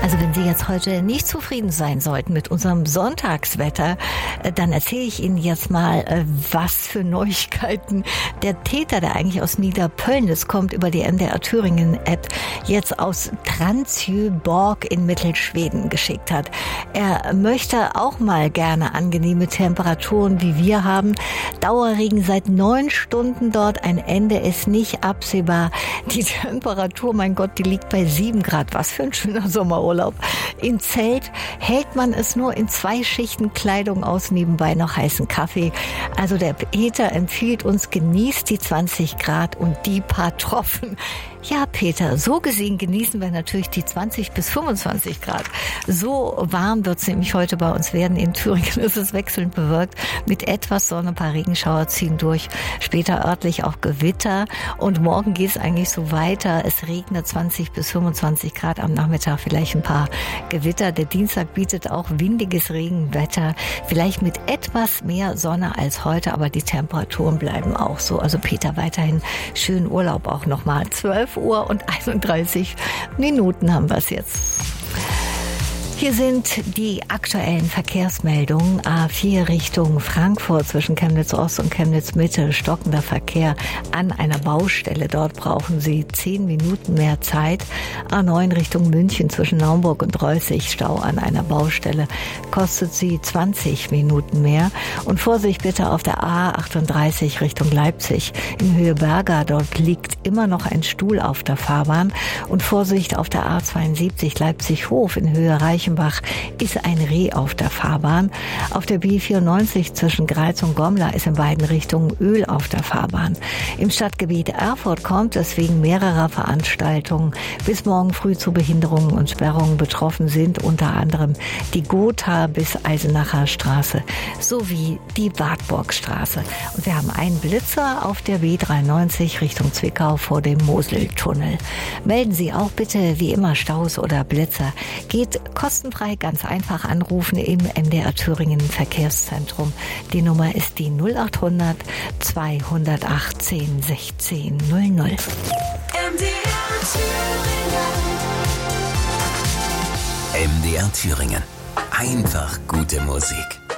Also wenn Sie jetzt heute nicht zufrieden sein sollten mit unserem Sonntagswetter, dann erzähle ich Ihnen jetzt mal, was für Neuigkeiten der Täter, der eigentlich aus Niederpöllnitz kommt, über die MDR Thüringen App jetzt aus Transjöborg in Mittelschweden geschickt hat. Er möchte auch mal gerne angenehme Temperaturen, wie wir haben. Dauerregen seit 9 Stunden dort, ein Ende ist nicht absehbar. Die Temperatur, mein Gott, die liegt bei 7 Grad. Was für ein schöner Sommerurlaub. Im Zelt hält man es nur in 2 Schichten Kleidung aus, nebenbei noch heißen Kaffee. Also der Peter empfiehlt uns, genießt die 20 Grad und die paar Tropfen. Ja, Peter, so gesehen genießen wir natürlich die 20 bis 25 Grad. So warm wird es nämlich heute bei uns werden. In Thüringen ist es wechselnd bewölkt. Mit etwas Sonne, ein paar Regenschauer ziehen durch. Später örtlich auch Gewitter. Und morgen geht es eigentlich so weiter. Es regnet 20 bis 25 Grad. Am Nachmittag vielleicht ein paar Gewitter. Der Dienstag bietet auch windiges Regenwetter. Vielleicht mit etwas mehr Sonne als heute. Aber die Temperaturen bleiben auch so. Also Peter, weiterhin schönen Urlaub auch nochmal. 12 Uhr und 31 Minuten haben wir es jetzt. Hier sind die aktuellen Verkehrsmeldungen. A4 Richtung Frankfurt zwischen Chemnitz Ost und Chemnitz Mitte. Stockender Verkehr an einer Baustelle. Dort brauchen Sie 10 Minuten mehr Zeit. A9 Richtung München zwischen Naumburg und Reußig. Stau an einer Baustelle. Kostet Sie 20 Minuten mehr. Und Vorsicht bitte auf der A38 Richtung Leipzig. In Höhe Berga. Dort liegt immer noch ein Stuhl auf der Fahrbahn. Und Vorsicht auf der A72 Leipzig-Hof in Höhe Reichenbach ist ein Reh auf der Fahrbahn. Auf der B94 zwischen Greiz und Gommler ist in beiden Richtungen Öl auf der Fahrbahn. Im Stadtgebiet Erfurt kommt es wegen mehrerer Veranstaltungen bis morgen früh zu Behinderungen und Sperrungen. Betroffen sind unter anderem die Gotha bis Eisenacher Straße sowie die Wartburgstraße. Und wir haben einen Blitzer auf der B93 Richtung Zwickau vor dem Moseltunnel. Melden Sie auch bitte wie immer Staus oder Blitzer. Geht kostenfrei, ganz einfach anrufen im MDR Thüringen Verkehrszentrum. Die Nummer ist die 0800 218 16 00. MDR Thüringen. Einfach gute Musik.